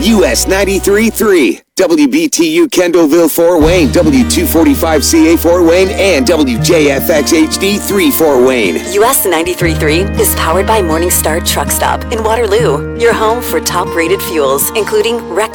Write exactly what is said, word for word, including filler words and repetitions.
U S ninety-three point three, W B T U Kendallville Fort Wayne, W two forty-five C A Fort Wayne, and W J F X H D three Fort Wayne. U S ninety-three point three is powered by Morningstar Truck Stop in Waterloo, your home for top-rated fuels, including Rec